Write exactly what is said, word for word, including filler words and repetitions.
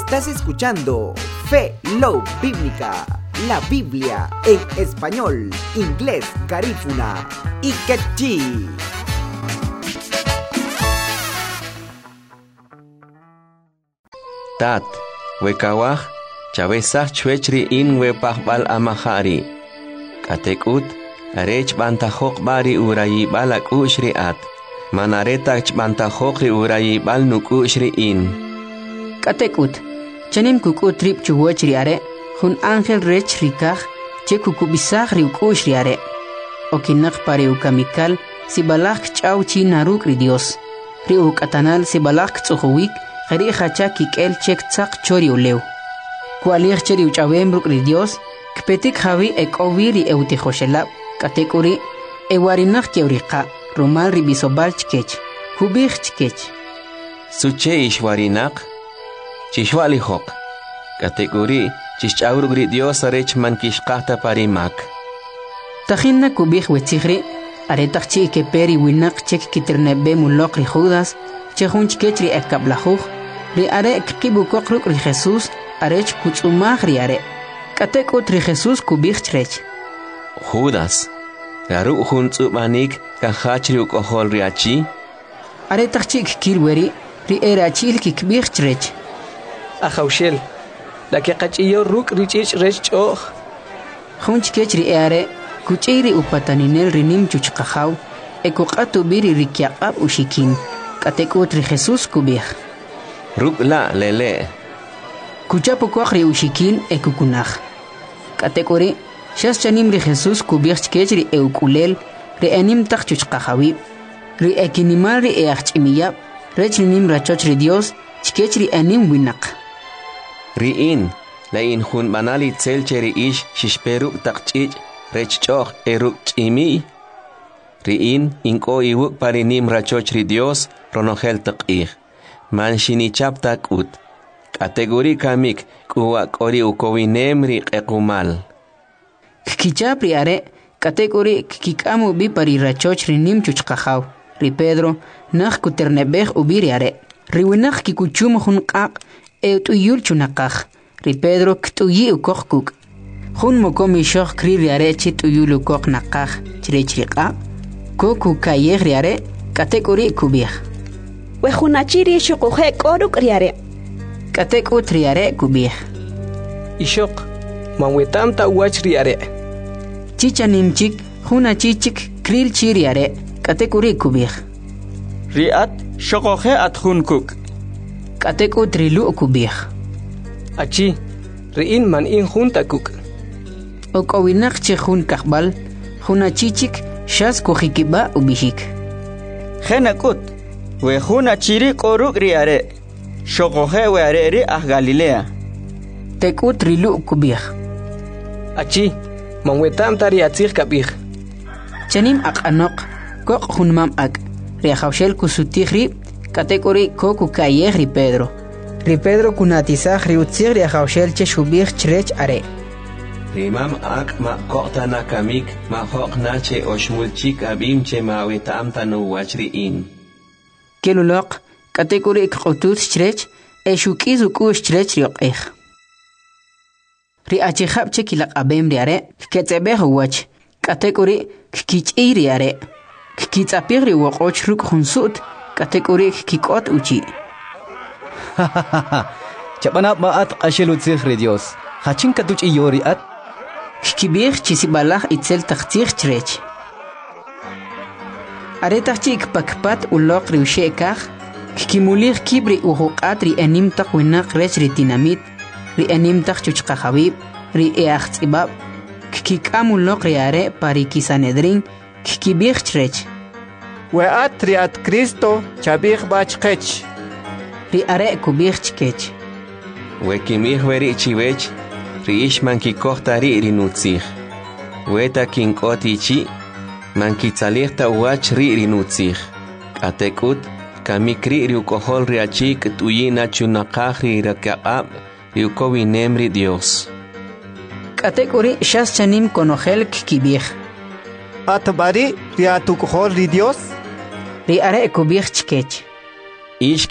Estás escuchando Fe Love Bíblica, la Biblia en español, inglés, garífuna y quechí. Tat, wekawah, chavesah chwechri in wepahbal amahari. Katekut, arech bantahok bari urayi balak ushri at. Manaretach bantahokri urayi bal nuk ushri in. Katekut, chanim kuku trip chuwachri are, hun ángel rech rikaj, che kukubisaj ri ukushri are. Okinak pare ukamikal, si balak chau chi naruk ri Dios. Ri ukatanal si balak tsuhuwik, Geri hacha kikel chek tsak chori uleu. Kualir cheri uchawem ruk ri Dios, kpetik javi ek oviri eutijoshelab, katekuri, ewarinach keuriqa, romal ri bisobal chkech, hubich chkech. Suche ishwarinak, chishwali hok, katekuri, chischauruk ri Dios arech man kishkahta parimak. Tajinna kubich wetzigri, aretachchi ke peri winak chek kiternebe mulok ri Judas, chehun chkech ri ekablajuj, ri are kibukok ruk ri Jesús, arech kutzumaj ri are. Katekut ri Jesús kubich chrech. Judas, garu hun tzumanik kahach ri ukohol ri achi? Are tachchik kilweri, ri era achil kikbich chrech. Ajaushel, la que qachiyo ruk ri chich rech och. Hun chkech ri are, kuchiri upataninel ri nim chuchkajaw, ekuqatu biri ri kiaqab ushikin. Katekut ri Jesús kubich. Ruk la lele. Kuchapo ri ushikin e kukunaj. Katekuri, shas chanim ri Jesús kubich chkech ri eukulel, ri anim tak chuchkajawi, ri ekinimal ri eachimiyab, rech nim rachoch ri Dios, chkech ri anim winak. Ri in, la in hun banali tselche ri ish shishperuk takchich, rech choch eruk chimi. Ri in, inko iwuk parinim rachoch ri Dios, ronogel takih. Man shinichap takut. Kategori kamik kuwa kori ukowinem ri ekumal. Kichap ri are, kategori kikamu bi pari rachoch ri nim chuchkajaw. Ri Pedro, nach kuternebech ubi ri are. Ri winach kikuchum hun kak, e tuyul chunakaj. Ri Pedro ktuyi ukok kuk. Hun mokomi shoch kri ri are chi tuyul ukok nakaj. Chirech ri kak. Koku kayeh ri are, kategori kubich. Wejunachiri shukuhe koruk riare. Katekut riare kubich. Ishok, manwetam ta uach riare. Chicha nimchik, juna chichik, kril chiriare, katekuri kubich. Riat, shokohe at hunkuk. Katekut rilu kubich. Achi, riin man in junta kuk. Okowinak che jun kahbal, juna chichik, shas kujikiba ubihik. Genakut. Wejuna chiri koruk riare. Shokohe weare ri ah Galilea. Tekut rilu kubich. Achi, manwetam tari atzir kabich. Chanim ak anok, kok hunmam ak. Riajaushel kusutihri, katekori koku kayeh ri Pedro. Ri Pedro kunatizaj ri utzir riajaushel che shubich chrech are. Rimam ak ma kokta na kamik, ma hok na che oshmulchik abim che ma wetam tanu wachri in. Kelulok, kategori ikqutut chrech, e shukiz ukush chrech riokech. Ri achihab che kilak abem riare, ketzebeh wach, kategori kikich riare, kikitzapir ri wakoch ruk hunsut, kategori kikot uchi. Chapanap maat qashel utzich ri Dios, hachin katuch iyori at? Kikibich chisibalach itzel tachtzich chrech. Aretachik pakpat ulok ri ushekaj, kikimulich kibri uhuqat ri anim tak winak rech ri tinamit, ri anim tak chuchqajawib, ri eachtzibab, kikikam ulok ri are pari kisanedrin, kikibich chrech. Weat ri at Cristo chabich bachkech. Ri are kubich chkech. Wekimich veri chivech, ri ishman kikohta ri ri nutzich. Weta kinkoti chi, man kitzalirta uach ri ri nutzich. Katekut, kamikri ri ukohol ri achik tuyina chunakaj ri rakaqab, ri ukowinem ri Dios. Katekuri shas chanim konogel kikibich. Atbari ri atukohol ri Dios? Ri are kubich chkech. Ish